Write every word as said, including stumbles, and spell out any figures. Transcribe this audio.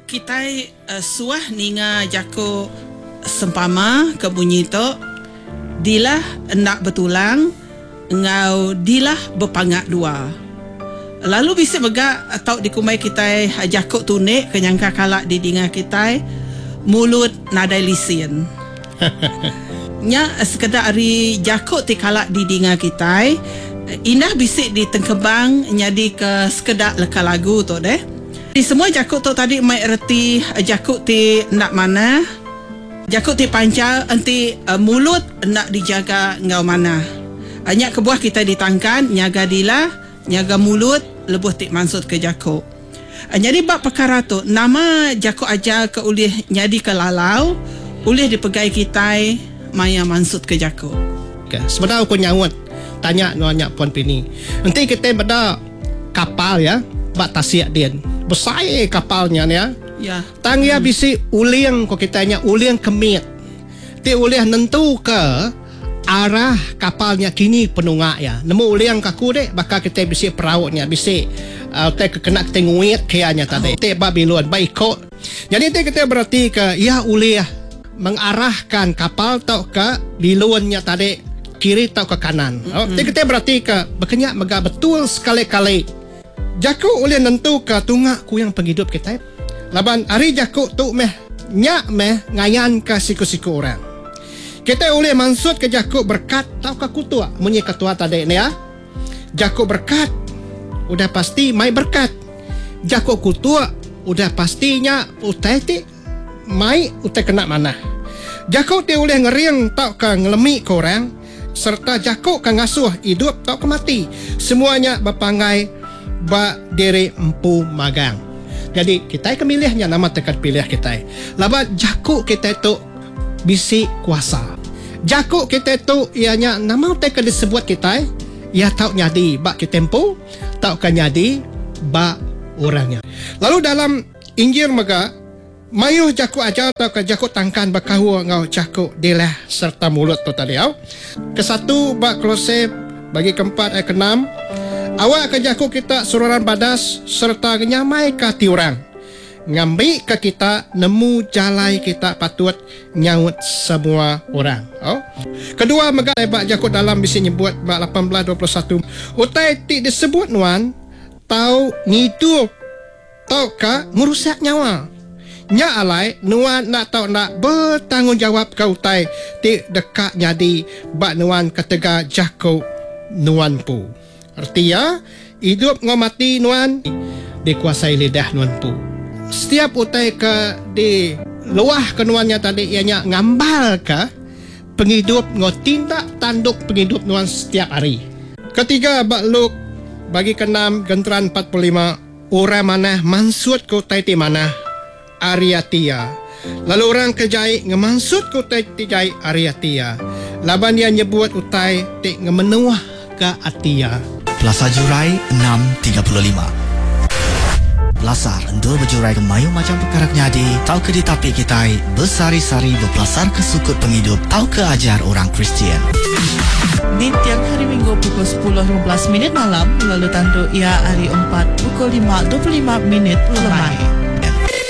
kita uh, suah ninga jako sempama ke bunyi tu dilah nak betulang ngau dilah berpangak dua. Lalu bisa begak atau dikumai kita jako tunik kenyangka kalak di dinga kita mulut nadai lisin. Nya sekedar ari jako ti kalak di dinga kita indah bisik di tengkebang nyadi ke sekedar leka lagu tu deh. Di semua jakut tu tadi mai erti jakut ti nak mana, jakut ti pancal enti uh, mulut nak dijaga ngau mana. Hanya kebuah kita ditangkan nyaga dila, nyaga mulut lebuh ti mansut ke jakut. Uh, jadi bab perkara tu nama jakut aja ke ulih nyadi ke lalau, ulih dipegai kita maya mansut ke jakut. Okay. Sebenarnya aku nyawut tanya nanya Puan Pini. Nanti kita beda kapal ya, bak tasiak dia. Besar kapalnya ya. Ya. Tang ya bisi uliang ko kitanya uliang kemit. Ti uliang nentu ke arah kapalnya kini penungak ya. Nemu uliang kaku dek bakal kita bisi perautnya bisi uh, te kena kita nguit kianya tadi. Oh. Te babilon baikot. Jadi te kita berarti ke ya uliah mengarahkan kapal tau ke bilonnya tadi kiri tau ke kanan. Mm-hmm. Oh, te kita berarti ke berkenyak mega betul sekali-kali. Jakuk ulih nentu ke tungak ku yang penghidup kita. Laban hari jakuk tu meh nyak meh ngayan ke siku-siku orang. Kita ulih mansut ke jakuk berkat tau ke kutua. Munyi ketua tadi ni ya. Jakuk berkat udah pasti mai berkat. Jakuk kutua udah pastinya utai ti mai utai kena mana. Jakuk ti ulih ngeriang tau ke ngelemi ke orang serta jakuk ke ngasuh hidup tau ke mati. Semuanya berpangai ba diri empu magang. Jadi kita kemilihnya nama tekad pilih kita. Laba jakuk kita itu bisi kuasa. Jakuk kita itu ianya nama tekad disebut kita ia tahu nyadi ba kita empu, tahu kan nyadi ba orangnya. Lalu dalam Injil mega mayu jakuk aja tahu ke jakuk tangkan bakahu ngau jakuk dilah serta mulut tu tadi au. Kesatu ba Kolose bagi keempat ayat keenam. Awak ke jakuk kita sururan badas serta nyamai ke tiurang. Ngambil ke kita nemu jalai kita patut nyaut semua orang. Oh. Kedua mega bak jakuk dalam bisa nyebut bak lapan belas dua puluh satu. Utai ti disebut nuan tau ngidup tau ka merusak nyawa. Nya alai nuan nak tau nak bertanggungjawab ke utai ti dekat nyadi bak nuan ketega jakuk nuan pu. Artinya, hidup ngau mati nuan dikuasai lidah nuan pu. Setiap utai ke di luah ke nuannya tadi ianya ngambal ke penghidup ngau tindak tanduk penghidup nuan setiap hari. Ketiga, bakluk bagi keenam genteran empat puluh lima orang mana mansut ke utai ti mana Ariatia. Lalu orang kejai ngemansut ke utai ti jai Ariatia. Laban dia nyebut utai ti ngemenuah ke Atia. Plaza Jurai enam tiga puluh lima. Belasar endur berjurai ke mayu macam perkara nyadi. Tau ke ditapi kita bersari-sari berpelasar ke sukut penghidup. Tau ke ajar orang Kristian. Di tiap hari Minggu pukul sepuluh lima belas minit malam. Lalu tandu ia hari empat pukul lima dua puluh lima minit lemai.